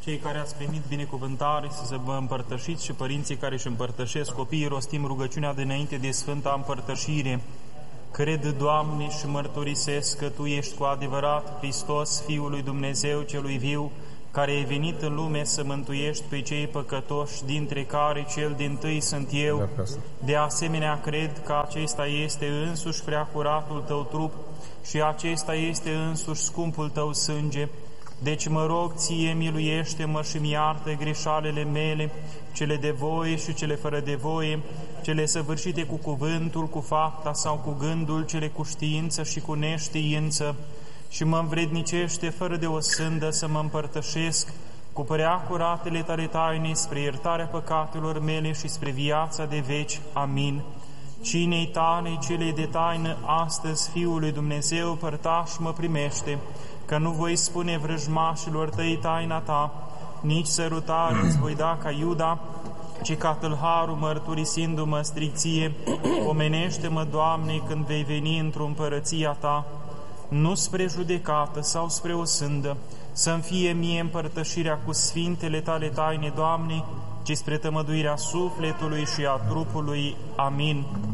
Cei care ați primit binecuvântare să vă împărtășiți și părinții care își împărtășesc copiii, rostim rugăciunea dinainte de Sfânta Împărtășire. Cred, Doamne, și mărturisesc că Tu ești cu adevărat Hristos, Fiul lui Dumnezeu celui viu, care ai venit în lume să mântuiești pe cei păcătoși, dintre care cel dintâi sunt eu. De asemenea, cred că acesta este însuși preacuratul Tău trup și acesta este însuși scumpul Tău sânge. Deci mă rog Ție, miluiește-mă și-mi iartă greșalele mele, cele de voie și cele fără de voie, cele săvârșite cu cuvântul, cu fapta sau cu gândul, cele cu știință și cu neștiință, și mă învrednicește fără de o sândă să mă împărtășesc cu prea curatele Tale taine spre iertarea păcatelor mele și spre viața de veci. Amin. Cinei Tale, celei de taină, astăzi, Fiul lui Dumnezeu, părtaș mă primește, că nu voi spune vrăjmașilor Tăi taina Ta, nici sărutare îți voi da ca Iuda, ci ca tâlharul mărturisindu-mă stricție, pomenește-mă, Doamne, când vei veni într-o împărăția Ta, nu spre judecată sau spre o sândă, să-mi fie mie împărtășirea cu sfintele Tale taine, Doamne, ci spre tămăduirea sufletului și a trupului. Amin.